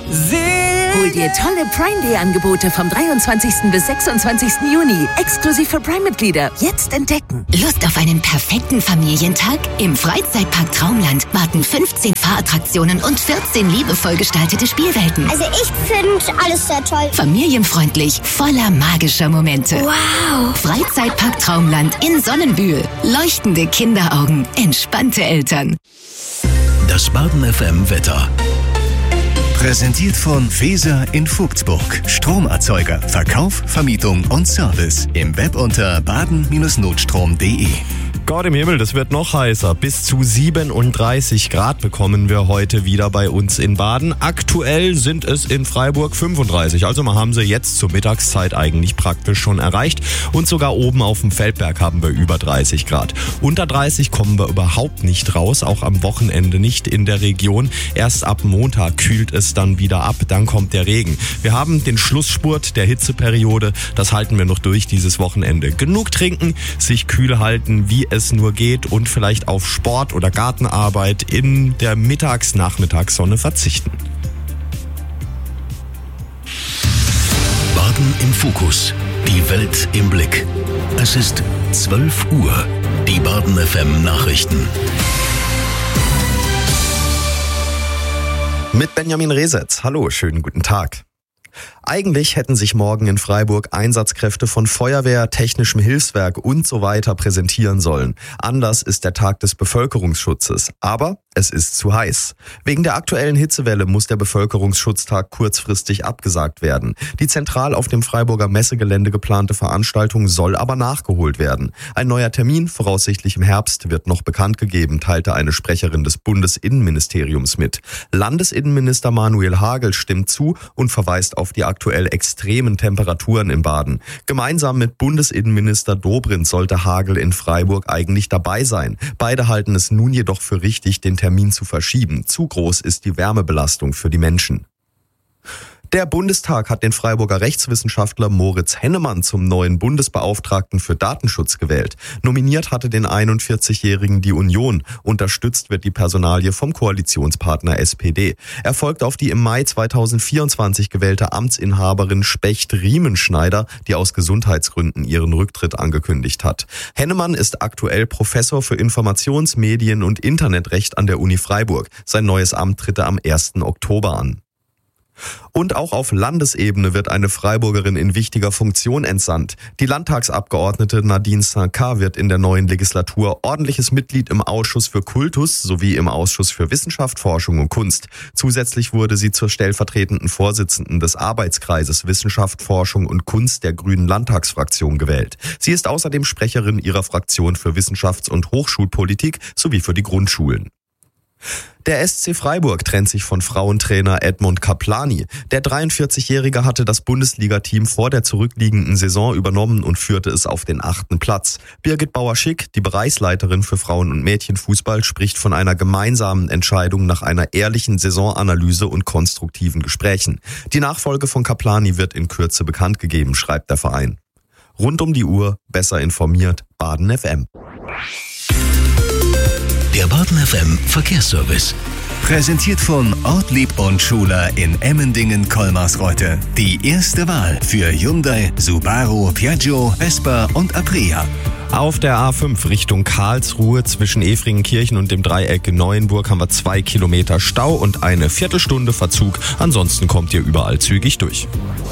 Hol dir tolle Prime Day Angebote vom 23. bis 26. Juni. Exklusiv für Prime-Mitglieder. Jetzt entdecken. Lust auf einen perfekten Familientag? Im Freizeitpark Traumland warten 15 Fahrattraktionen und 14 liebevoll gestaltete Spielwelten. Also ich finde alles sehr toll. Familienfreundlich, voller magischer Momente. Wow. Freizeitpark Traumland in Sonnenbühl. Leuchtende Kinderaugen, entspannte Eltern. Das Baden FM Wetter. Präsentiert von Feser in Vogtsburg. Stromerzeuger, Verkauf, Vermietung und Service. Im Web unter baden-notstrom.de. Gott im Himmel, das wird noch heißer. Bis zu 37 Grad bekommen wir heute wieder bei uns in Baden. Aktuell sind es in Freiburg 35. Also wir haben sie jetzt zur Mittagszeit eigentlich praktisch schon erreicht. Und sogar oben auf dem Feldberg haben wir über 30 Grad. Unter 30 kommen wir überhaupt nicht raus, auch am Wochenende nicht in der Region. Erst ab Montag kühlt es dann wieder ab, dann kommt der Regen. Wir haben den Schlussspurt der Hitzeperiode. Das halten wir noch durch dieses Wochenende. Genug trinken, sich kühl halten, wie es nur geht und vielleicht auf Sport oder Gartenarbeit in der Mittags-Nachmittagssonne verzichten. Baden im Fokus. Die Welt im Blick. Es ist 12 Uhr. Die Baden FM Nachrichten. Mit Benjamin Resetz. Hallo, schönen guten Tag. Eigentlich hätten sich morgen in Freiburg Einsatzkräfte von Feuerwehr, Technischem Hilfswerk und so weiter präsentieren sollen. Anders ist der Tag des Bevölkerungsschutzes. Aber es ist zu heiß. Wegen der aktuellen Hitzewelle muss der Bevölkerungsschutztag kurzfristig abgesagt werden. Die zentral auf dem Freiburger Messegelände geplante Veranstaltung soll aber nachgeholt werden. Ein neuer Termin, voraussichtlich im Herbst, wird noch bekannt gegeben, teilte eine Sprecherin des Bundesinnenministeriums mit. Landesinnenminister Manuel Hagel stimmt zu und verweist auf die aktuell extremen Temperaturen im Baden. Gemeinsam mit Bundesinnenminister Dobrindt sollte Hagel in Freiburg eigentlich dabei sein. Beide halten es nun jedoch für richtig, den Termin zu verschieben. Zu groß ist die Wärmebelastung für die Menschen. Der Bundestag hat den Freiburger Rechtswissenschaftler Moritz Hennemann zum neuen Bundesbeauftragten für Datenschutz gewählt. Nominiert hatte den 41-Jährigen die Union. Unterstützt wird die Personalie vom Koalitionspartner SPD. Er folgt auf die im Mai 2024 gewählte Amtsinhaberin Specht-Riemenschneider, die aus Gesundheitsgründen ihren Rücktritt angekündigt hat. Hennemann ist aktuell Professor für Informations-, Medien- und Internetrecht an der Uni Freiburg. Sein neues Amt tritt er am 1. Oktober an. Und auch auf Landesebene wird eine Freiburgerin in wichtiger Funktion entsandt. Die Landtagsabgeordnete Nadine Saint-Car wird in der neuen Legislatur ordentliches Mitglied im Ausschuss für Kultus sowie im Ausschuss für Wissenschaft, Forschung und Kunst. Zusätzlich wurde sie zur stellvertretenden Vorsitzenden des Arbeitskreises Wissenschaft, Forschung und Kunst der Grünen Landtagsfraktion gewählt. Sie ist außerdem Sprecherin ihrer Fraktion für Wissenschafts- und Hochschulpolitik sowie für die Grundschulen. Der SC Freiburg trennt sich von Frauentrainer Edmund Kaplani. Der 43-Jährige hatte das Bundesliga-Team vor der zurückliegenden Saison übernommen und führte es auf den 8. Platz. Birgit Bauer-Schick, die Bereichsleiterin für Frauen- und Mädchenfußball, spricht von einer gemeinsamen Entscheidung nach einer ehrlichen Saisonanalyse und konstruktiven Gesprächen. Die Nachfolge von Kaplani wird in Kürze bekannt gegeben, schreibt der Verein. Rund um die Uhr, besser informiert, Baden FM. Der Baden FM Verkehrsservice. Präsentiert von Ortlieb und Schuler in Emmendingen-Kolmarsreuth. Die erste Wahl für Hyundai, Subaru, Piaggio, Vespa und Aprilia. Auf der A5 Richtung Karlsruhe zwischen Efringenkirchen und dem Dreieck Neuenburg haben wir 2 Kilometer Stau und eine Viertelstunde Verzug. Ansonsten kommt ihr überall zügig durch.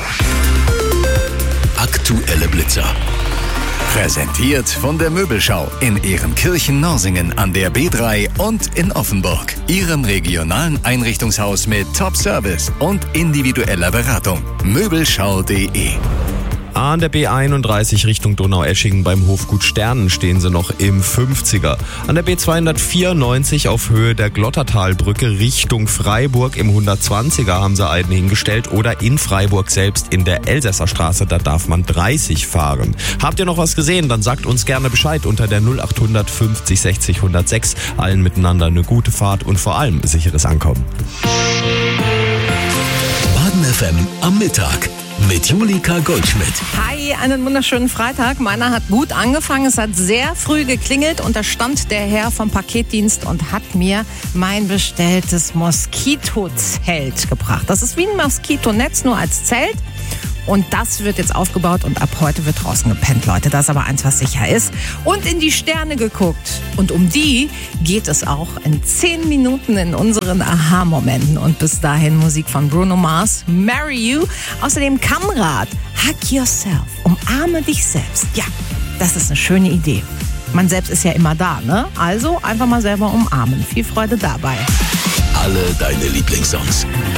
Aktuelle Blitzer. Präsentiert von der Möbelschau in Ehrenkirchen-Norsingen an der B3 und in Offenburg. Ihrem regionalen Einrichtungshaus mit Top-Service und individueller Beratung. Möbelschau.de. An der B31 Richtung Donaueschingen beim Hofgut Sternen stehen sie noch im 50er. An der B294 auf Höhe der Glottertalbrücke Richtung Freiburg im 120er haben sie einen hingestellt oder in Freiburg selbst in der Elsässerstraße, da darf man 30 fahren. Habt ihr noch was gesehen? Dann sagt uns gerne Bescheid unter der 0800 50 60 106. Allen miteinander eine gute Fahrt und vor allem sicheres Ankommen. Baden FM am Mittag. mit Julika Goldschmidt. Hi, einen wunderschönen Freitag. Meiner hat gut angefangen. Es hat sehr früh geklingelt und da stand der Herr vom Paketdienst und hat mir mein bestelltes Moskitozelt gebracht. Das ist wie ein Moskitonetz, nur als Zelt. Und das wird jetzt aufgebaut und ab heute wird draußen gepennt, Leute. Das ist aber eins, was sicher ist. Und in die Sterne geguckt. Und um die geht es auch in 10 Minuten in unseren Aha-Momenten. Und bis dahin Musik von Bruno Mars, Marry You. Außerdem Kamrat, Hug Yourself, umarme dich selbst. Ja, das ist eine schöne Idee. Man selbst ist ja immer da, ne? Also einfach mal selber umarmen. Viel Freude dabei. Alle deine Lieblingssongs.